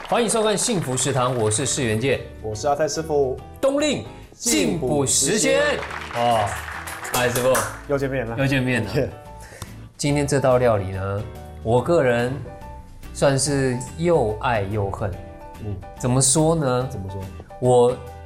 欢迎收看幸福食堂，我是世元界， 我是阿泰师傅。 冬令进补时间哦，嗨师傅， 又见面了， 又见面了。今天这道料理呢，我个人算是又爱又恨。怎么说呢？ 怎么说？ 我